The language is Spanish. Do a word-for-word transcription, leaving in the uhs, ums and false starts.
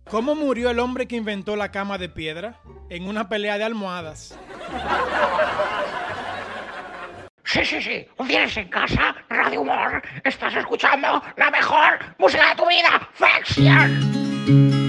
¿Cómo murió el hombre que inventó la cama de piedra? En una pelea de almohadas. Sí, sí, sí. ¿Vienes en casa? Radio Humor. Estás escuchando la mejor música de tu vida. ¡Ficción!